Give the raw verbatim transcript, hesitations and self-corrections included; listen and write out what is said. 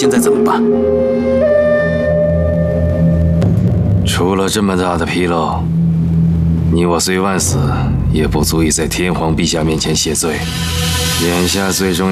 现在怎么办？ 出了这么大的纰漏，你我虽万死，也不足以在天皇陛下面前谢罪。眼下最重要。